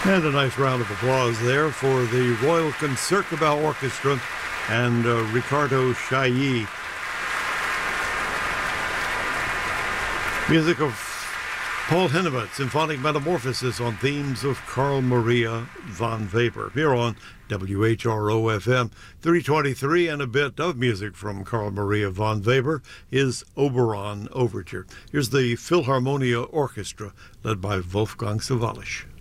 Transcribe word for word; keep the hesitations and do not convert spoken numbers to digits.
And a nice round of applause there for the Royal Concertgebouw Orchestra and uh, Ricardo Chailly. Music of Paul Hindemith, Symphonic Metamorphosis on themes of Carl Maria von Weber. Here on W H R O F M, three twenty-three, and a bit of music from Carl Maria von Weber is Oberon Overture. Here's the Philharmonia Orchestra led by Wolfgang Sawallisch.